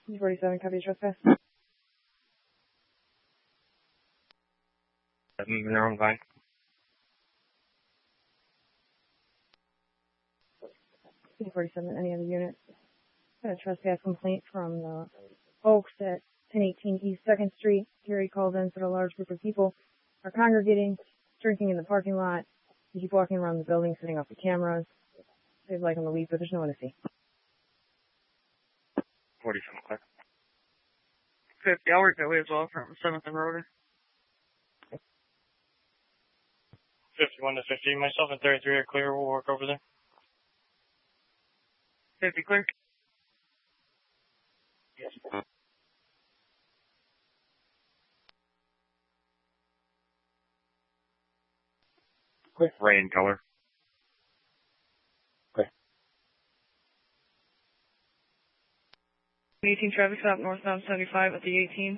47, copy trespass. In their own line. 47, any other units? Got a trespass complaint from the Oaks at 1018 East 2nd Street. Gary called in, said a large group of people are congregating, drinking in the parking lot. They keep walking around the building, setting off the cameras. They'd like them to leave, but there's no one to see. 47, clear. 50, I'll work that way as well from 7th and Roder. 51 to 50, myself and 33 are clear. We'll work over there. 50 clear. Yes. Clear. Rain color. Clear. 18 traffic stop northbound 75 at the 18.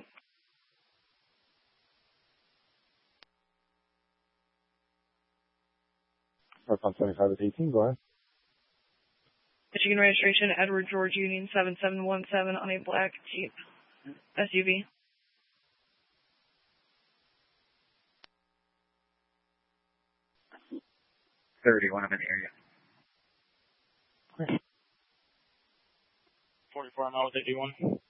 Northbound 75 at 18, go ahead. Michigan registration, Edward George Union 7717 on a black Jeep SUV. 31, I'm in the area. Clear. 44, I'm out with 81.